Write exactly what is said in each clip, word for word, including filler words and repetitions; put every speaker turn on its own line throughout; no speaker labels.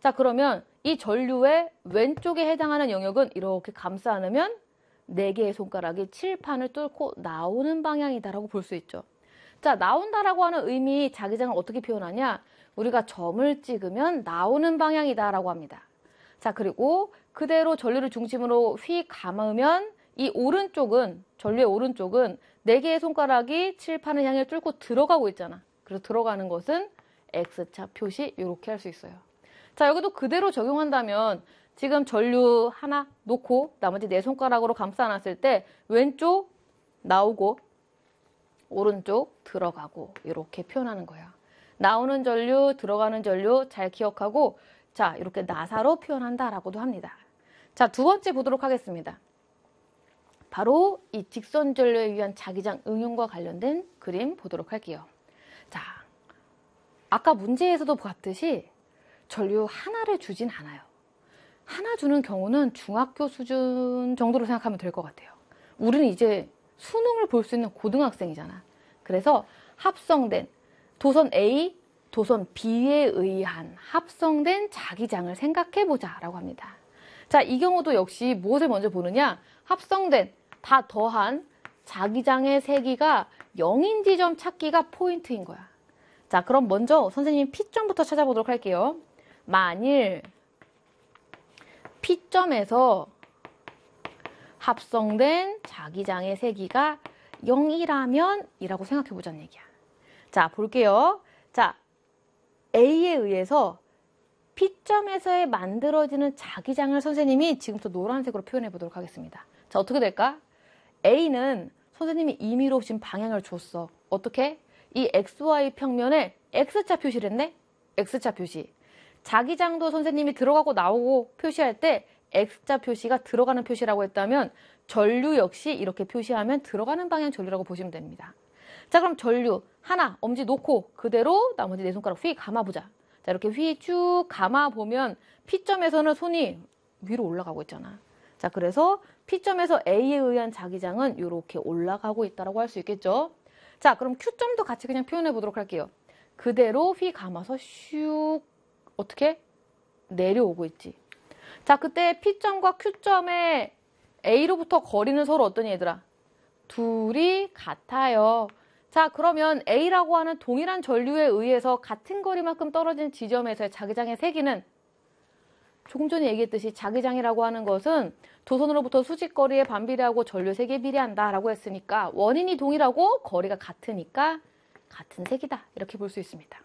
자, 그러면 이 전류의 왼쪽에 해당하는 영역은 이렇게 감싸 안으면 네 개의 손가락이 칠판을 뚫고 나오는 방향이다라고 볼 수 있죠. 자, 나온다라고 하는 의미, 자기장을 어떻게 표현하냐? 우리가 점을 찍으면 나오는 방향이다라고 합니다. 자, 그리고 그대로 전류를 중심으로 휘 감으면 이 오른쪽은, 전류의 오른쪽은 네 개의 손가락이 칠판을 향해 뚫고 들어가고 있잖아. 그래서 들어가는 것은 X자 표시, 이렇게 할 수 있어요. 자, 여기도 그대로 적용한다면 지금 전류 하나 놓고 나머지 네 손가락으로 감싸놨을 때 왼쪽 나오고 오른쪽 들어가고 이렇게 표현하는 거예요. 나오는 전류, 들어가는 전류 잘 기억하고 자, 이렇게 나사로 표현한다라고도 합니다. 자, 두 번째 보도록 하겠습니다. 바로 이 직선 전류에 의한 자기장 응용과 관련된 그림 보도록 할게요. 자, 아까 문제에서도 봤듯이 전류 하나를 주진 않아요. 하나 주는 경우는 중학교 수준 정도로 생각하면 될 것 같아요. 우리는 이제 수능을 볼 수 있는 고등학생이잖아. 그래서 합성된 도선 A, 도선 B에 의한 합성된 자기장을 생각해보자 라고 합니다. 자, 이 경우도 역시 무엇을 먼저 보느냐? 합성된, 다 더한 자기장의 세기가 영인 지점 찾기가 포인트인 거야. 자, 그럼 먼저 선생님 P점부터 찾아보도록 할게요. 만일 P점에서 합성된 자기장의 세기가 영이라면 이라고 생각해보자는 얘기야. 자, 볼게요. 자, A에 의해서 P점에서의 만들어지는 자기장을 선생님이 지금부터 노란색으로 표현해 보도록 하겠습니다. 자, 어떻게 될까? A는 선생님이 임의로 지금 방향을 줬어. 어떻게? 이 엑스-와이 평면에 X자 표시를 했네? X자 표시. 자기장도 선생님이 들어가고 나오고 표시할 때 X자 표시가 들어가는 표시라고 했다면 전류 역시 이렇게 표시하면 들어가는 방향 전류라고 보시면 됩니다. 자, 그럼 전류 하나 엄지 놓고 그대로 나머지 네 손가락 휘 감아보자. 자, 이렇게 휘 쭉 감아보면 P점에서는 손이 위로 올라가고 있잖아. 자, 그래서 P점에서 A에 의한 자기장은 이렇게 올라가고 있다고 할 수 있겠죠. 자, 그럼 Q점도 같이 그냥 표현해 보도록 할게요. 그대로 휘 감아서 슉 어떻게? 내려오고 있지. 자, 그때 P점과 Q점의 A로부터 거리는 서로 어떠니 얘들아? 둘이 같아요. 자, 그러면 A라고 하는 동일한 전류에 의해서 같은 거리만큼 떨어진 지점에서의 자기장의 세기는 조금 전에 얘기했듯이 자기장이라고 하는 것은 도선으로부터 수직거리에 반비례하고 전류 세기에 비례한다 라고 했으니까 원인이 동일하고 거리가 같으니까 같은 세기다 이렇게 볼 수 있습니다.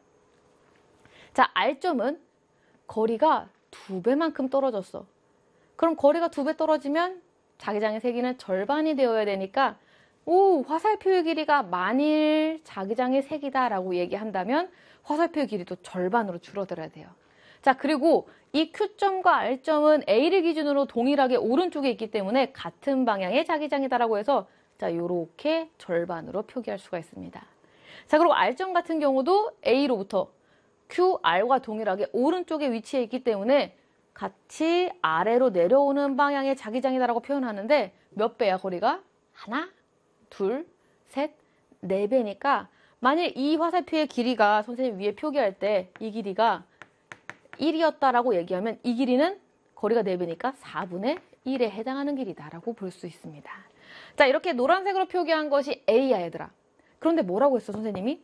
자, R점은 거리가 두 배만큼 떨어졌어. 그럼 거리가 두 배 떨어지면 자기장의 세기는 절반이 되어야 되니까 오, 화살표의 길이가 만일 자기장의 세기다라고 얘기한다면 화살표의 길이도 절반으로 줄어들어야 돼요. 자, 그리고 이 Q점과 R점은 A를 기준으로 동일하게 오른쪽에 있기 때문에 같은 방향의 자기장이다라고 해서 자, 요렇게 절반으로 표기할 수가 있습니다. 자, 그리고 R점 같은 경우도 A로부터 Q, R과 동일하게 오른쪽에 위치해 있기 때문에 같이 아래로 내려오는 방향의 자기장이다라고 표현하는데 몇 배야 거리가? 하나, 둘, 셋, 네 배니까 만일 이 화살표의 길이가 선생님 위에 표기할 때 이 길이가 일이었다라고 얘기하면 이 길이는 거리가 네 배니까 사분의 일에 해당하는 길이다라고 볼 수 있습니다. 자, 이렇게 노란색으로 표기한 것이 A야 얘들아. 그런데 뭐라고 했어 선생님이?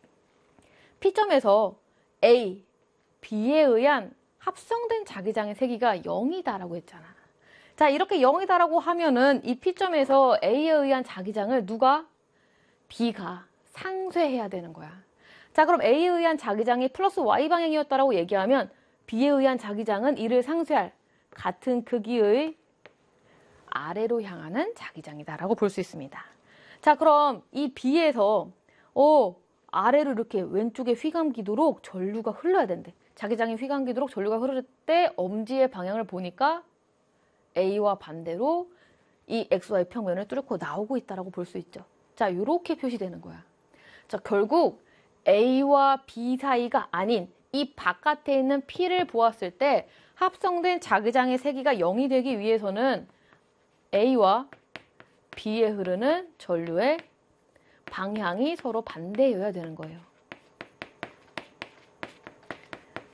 P점에서 A, B에 의한 합성된 자기장의 세기가 영이다라고 했잖아. 자, 이렇게 영이다라고 하면은 이 P점에서 A에 의한 자기장을 누가? B가 상쇄해야 되는 거야. 자, 그럼 A에 의한 자기장이 플러스 Y 방향이었다라고 얘기하면 B에 의한 자기장은 이를 상쇄할 같은 크기의 아래로 향하는 자기장이다라고 볼 수 있습니다. 자, 그럼 이 B에서 어, 아래로 이렇게 왼쪽에 휘감기도록 전류가 흘러야 된대. 자기장이 휘감기도록 전류가 흐를 때 엄지의 방향을 보니까 A와 반대로 이 엑스-와이 평면을 뚫고 나오고 있다라고 볼 수 있죠. 자, 이렇게 표시되는 거야. 자, 결국 A와 B 사이가 아닌 이 바깥에 있는 P를 보았을 때 합성된 자기장의 세기가 영이 되기 위해서는 A와 B에 흐르는 전류의 방향이 서로 반대여야 되는 거예요.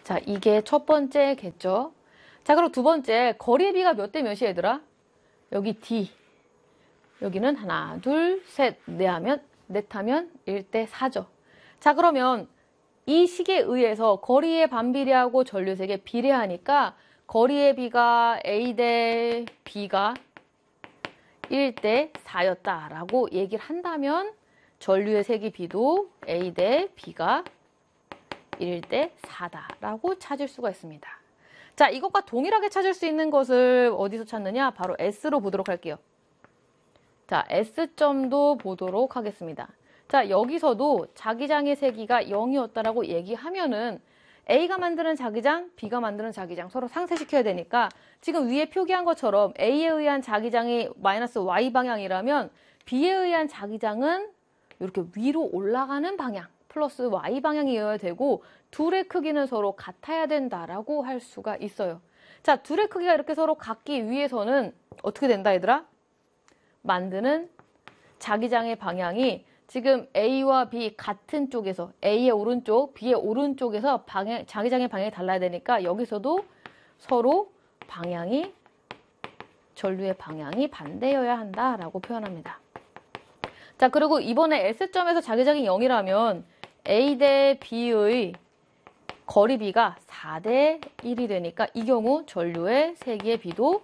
자, 이게 첫 번째겠죠. 자, 그럼 두 번째, 거리의 비가 몇 대 몇이야, 얘들아? 여기 D. 여기는 하나, 둘, 셋, 넷 하면, 넷 하면 일 대 사죠. 자, 그러면 이 식에 의해서 거리의 반비례하고 전류의 색이 비례하니까 거리의 비가 A 대 B가 일 대 사였다라고 얘기를 한다면 전류의 색이 B도 A 대 B가 일 대 사다라고 찾을 수가 있습니다. 자, 이것과 동일하게 찾을 수 있는 것을 어디서 찾느냐? 바로 S로 보도록 할게요. 자, S점도 보도록 하겠습니다. 자, 여기서도 자기장의 세기가 영이었다라고 얘기하면은 A가 만드는 자기장, B가 만드는 자기장 서로 상쇄시켜야 되니까 지금 위에 표기한 것처럼 A에 의한 자기장이 마이너스 Y 방향이라면 B에 의한 자기장은 이렇게 위로 올라가는 방향, 플러스 Y 방향이어야 되고 둘의 크기는 서로 같아야 된다라고 할 수가 있어요. 자, 둘의 크기가 이렇게 서로 같기 위해서는 어떻게 된다, 얘들아? 만드는 자기장의 방향이 지금 A와 B 같은 쪽에서 A의 오른쪽, B의 오른쪽에서 방향, 자기장의 방향이 달라야 되니까 여기서도 서로 방향이, 전류의 방향이 반대여야 한다라고 표현합니다. 자, 그리고 이번에 S점에서 자기장이 영이라면 A 대 B의 거리 B가 사 대 일이 되니까 이 경우 전류의 세기의 B도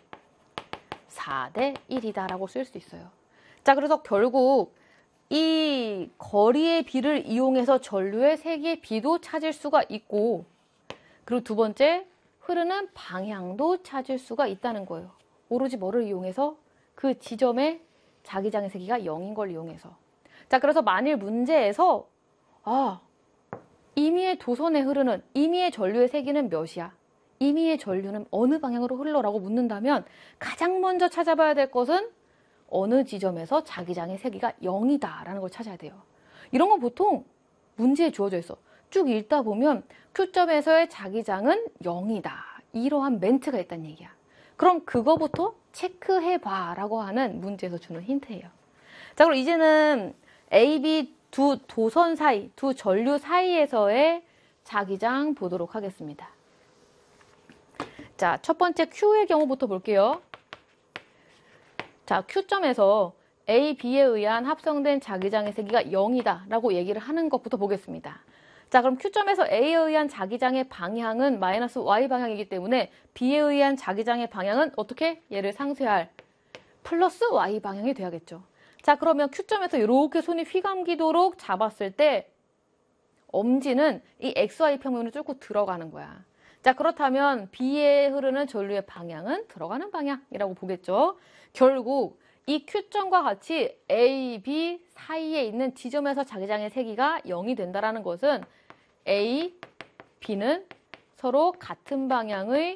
사 대 일이다라고 쓸 수 있어요. 자, 그래서 결국 이 거리의 비를 이용해서 전류의 세기의 B도 찾을 수가 있고, 그리고 두 번째, 흐르는 방향도 찾을 수가 있다는 거예요. 오로지 뭐를 이용해서? 그 지점의 자기장의 세기가 영인 걸 이용해서. 자, 그래서 만일 문제에서 아, 임의의 도선에 흐르는 임의의 전류의 세기는 몇이야? 임의의 전류는 어느 방향으로 흘러라고 묻는다면 가장 먼저 찾아봐야 될 것은 어느 지점에서 자기장의 세기가 영이다 라는 걸 찾아야 돼요. 이런 건 보통 문제에 주어져 있어. 쭉 읽다 보면 Q점에서의 자기장은 영이다. 이러한 멘트가 있다는 얘기야. 그럼 그거부터 체크해봐 라고 하는 문제에서 주는 힌트예요. 자, 그럼 이제는 A, B 두 도선 사이, 두 전류 사이에서의 자기장 보도록 하겠습니다. 자, 첫 번째 Q의 경우부터 볼게요. 자, Q점에서 A, B에 의한 합성된 자기장의 세기가 영이다 라고 얘기를 하는 것부터 보겠습니다. 자, 그럼 Q점에서 A에 의한 자기장의 방향은 마이너스 Y 방향이기 때문에 B에 의한 자기장의 방향은 어떻게? 얘를 상쇄할 플러스 Y 방향이 돼야겠죠. 자, 그러면 Q점에서 이렇게 손이 휘감기도록 잡았을 때 엄지는 이 엑스 와이 평면으로 뚫고 들어가는 거야. 자, 그렇다면 B에 흐르는 전류의 방향은 들어가는 방향이라고 보겠죠. 결국 이 Q점과 같이 A, B 사이에 있는 지점에서 자기장의 세기가 영이 된다는 것은 A, B는 서로 같은 방향의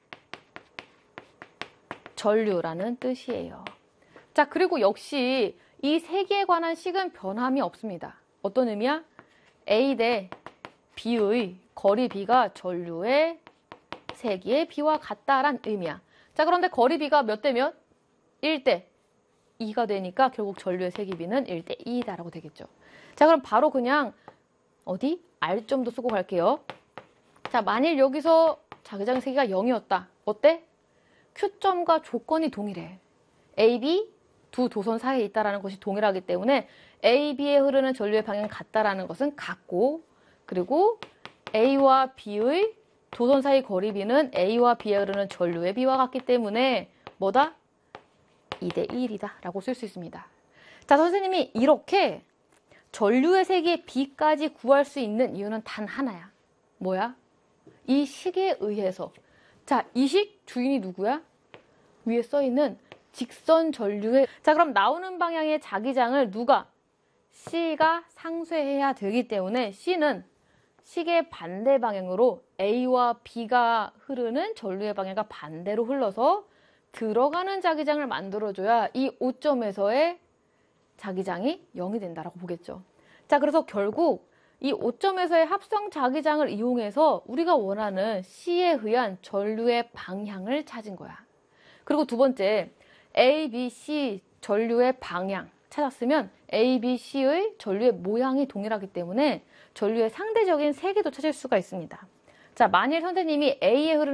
전류라는 뜻이에요. 자, 그리고 역시 이 세기에 관한 식은 변함이 없습니다. 어떤 의미야? A 대 B의 거리 B가 전류의 세기의 B와 같다란 의미야. 자, 그런데 거리 B가 몇 대 몇? 일 대 이가 되니까 결국 전류의 세기 B는 일 대 이다라고 되겠죠. 자, 그럼 바로 그냥 어디? R점도 쓰고 갈게요. 자, 만일 여기서 자기장 세기가 영이었다. 어때? Q점과 조건이 동일해. A, B 두 도선 사이에 있다는 것이 동일하기 때문에 A, B에 흐르는 전류의 방향이 같다라는 것은 같고, 그리고 A와 B의 도선 사이 거리 B는 A와 B에 흐르는 전류의 B와 같기 때문에 뭐다? 이 대 일이다 라고 쓸 수 있습니다. 자, 선생님이 이렇게 전류의 세기의 B까지 구할 수 있는 이유는 단 하나야. 뭐야? 이 식에 의해서. 자, 이 식 주인이 누구야? 위에 써있는 직선 전류의. 자, 그럼 나오는 방향의 자기장을 누가? C가 상쇄해야 되기 때문에 C는 식의 반대 방향으로 A와 B가 흐르는 전류의 방향과 반대로 흘러서 들어가는 자기장을 만들어줘야 이 오점에서의 자기장이 영이 된다라고 보겠죠. 자, 그래서 결국 이 오점에서의 합성 자기장을 이용해서 우리가 원하는 C에 의한 전류의 방향을 찾은 거야. 그리고 두 번째, A, B, C 전류의 방향 찾았으면 A, B, C의 전류의 모양이 동일하기 때문에 전류의 상대적인 세기도 찾을 수가 있습니다. 자, 만일 선생님이 A에 흐르는